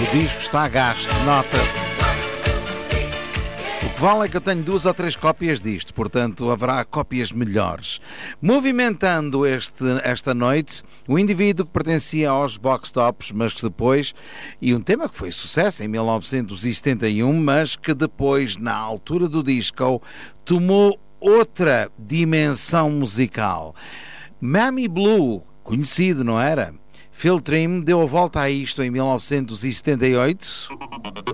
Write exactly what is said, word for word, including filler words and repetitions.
O disco está gasto, nota-se. O que vale é que eu tenho duas ou três cópias disto, portanto haverá cópias melhores. Movimentando este, esta noite, o indivíduo que pertencia aos Box Tops, mas que depois, e um tema que foi sucesso em mil novecentos e setenta e um, mas que depois, na altura do disco, tomou outra dimensão musical. Mammy Blue, conhecido, não era? Phil Trim deu a volta a isto em mil novecentos e setenta e oito.